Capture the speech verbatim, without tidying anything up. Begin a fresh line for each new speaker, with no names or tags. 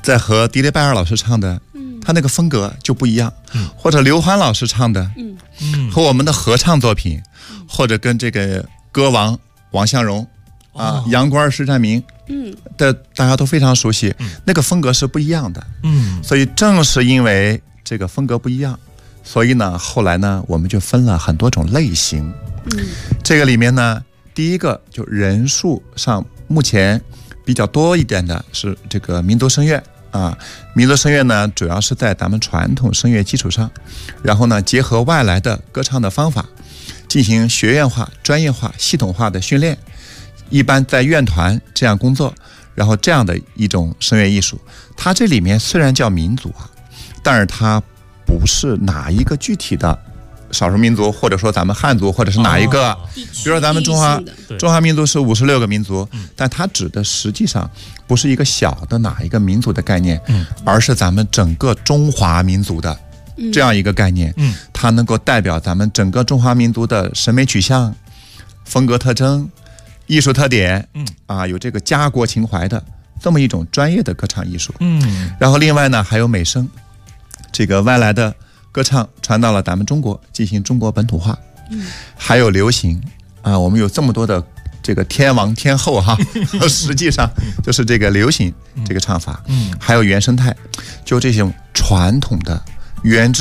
在和迪丽拜尔老师唱的，嗯，他那个风格就不一样，嗯，或者刘欢老师唱的，嗯嗯，和我们的合唱作品，嗯、或者跟这个歌王王相荣啊、哦、杨官施占明，嗯的大家都非常熟悉，嗯，那个风格是不一样的，嗯，所以正是因为这个风格不一样，所以呢，后来呢，我们就分了很多种类型，嗯，这个里面呢，第一个就人数上目前比较多一点的是这个民族声乐。啊，民族声乐呢，主要是在咱们传统声乐基础上，然后呢，结合外来的歌唱的方法，进行学院化、专业化、系统化的训练。一般在院团这样工作，然后这样的一种声乐艺术，它这里面虽然叫民族啊，但是它不是哪一个具体的少数民族，或者说咱们汉族，或者是哪一个，哦、比如说咱们中华中华民族是五十六个民族，嗯、但它指的实际上不是一个小的哪一个民族的概念，嗯、而是咱们整个中华民族的这样一个概念，嗯、它能够代表咱们整个中华民族的审美取向、风格特征、艺术特点，嗯、啊，有这个家国情怀的这么一种专业的歌唱艺术，嗯，然后另外呢还有美声，这个外来的歌唱传到了咱们中国，进行中国本土化，嗯，还有流行啊，我们有这么多的这个天王天后哈，实际上就是这个流行这个唱法，嗯，还有原生态，就这种传统的原汁